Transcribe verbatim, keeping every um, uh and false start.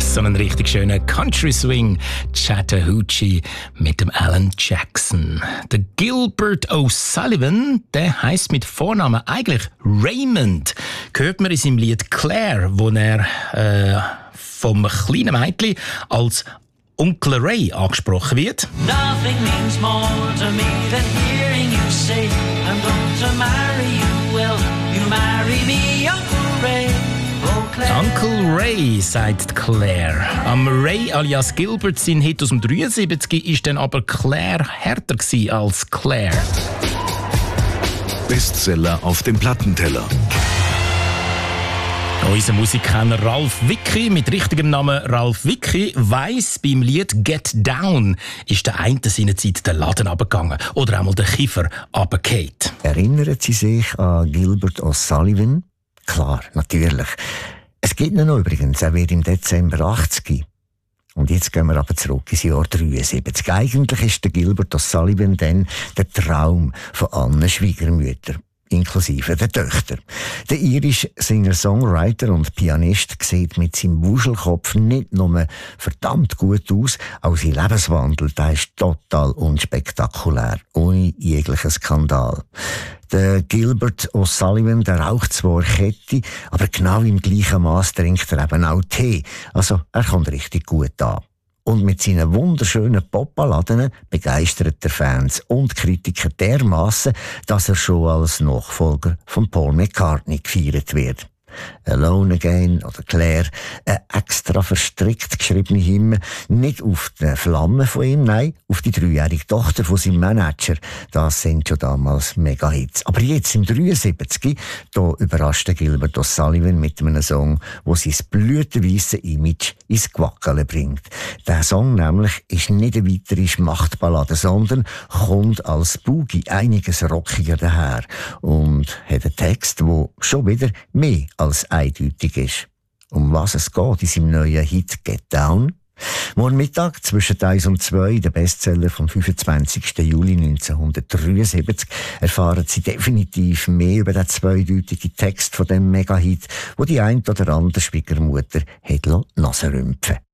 so einen richtig schönen Country Swing. Chattahoochee mit dem Alan Jackson. Der Gilbert O'Sullivan, der heisst mit Vornamen eigentlich Raymond. Hört man in seinem Lied Claire, wo er äh, vom kleinen Mädchen als Onkel Ray angesprochen wird. Nothing means more to me than hearing you say I'm going to marry you. Will you marry me, Uncle Ray? Oh, Claire. Uncle Ray, sagt Claire. Am Ray alias Gilbert, sein Hit aus dem dreiundsiebzig, ist dann aber Claire härter gewesen als Claire. Bestseller auf dem Plattenteller. Unser Musikkenner Ralf Wicki mit richtigem Namen Ralf Wicki weiss, beim Lied «Get Down» ist der eine seinerzeit der Laden runtergegangen oder einmal der Kiefer runtergefallen. Erinnern Sie sich an Gilbert O'Sullivan? Klar, natürlich. Es gibt ihn noch übrigens, er wird im Dezember achtzig. Und jetzt gehen wir aber zurück ins Jahr dreiundsiebzig. Eigentlich ist der Gilbert O'Sullivan dann der Traum von allen Schwiegermüttern, inklusive der Töchter. Der irische Singer-Songwriter und Pianist sieht mit seinem Wuschelkopf nicht nur verdammt gut aus, auch sein Lebenswandel, der ist total unspektakulär, ohne jeglichen Skandal. Der Gilbert O'Sullivan, der raucht zwar Kette, aber genau im gleichen Maß trinkt er eben auch Tee. Also er kommt richtig gut an. Und mit seinen wunderschönen Popballaden begeistert der Fans und Kritiker dermassen, dass er schon als Nachfolger von Paul McCartney gefeiert wird. Alone Again oder Claire, ein extra verstrickt geschriebene Hymne, nicht auf die Flamme von ihm, nein, auf die dreijährige Tochter von seinem Manager. Das sind schon damals Mega-Hits. Aber jetzt im dreiundsiebzig, da überrascht Gilbert O'Sullivan mit einem Song, der sein blütenweisse Image ins Quackeln bringt. Der Song nämlich ist nicht eine weitere Schmachtballade, sondern kommt als Boogie einiges rockiger daher und hat einen Text, der schon wieder mehr als eindeutig ist. Um was es geht in seinem neuen Hit «Get Down»? Morgen Mittag zwischen eins und zwei, der Bestseller vom fünfundzwanzigsten Juli neunzehnhundertdreiundsiebzig, erfahren Sie definitiv mehr über den zweideutigen Text von dem Mega-Hit, wo die ein oder andere Schwiegermutter hat Nase rümpfen.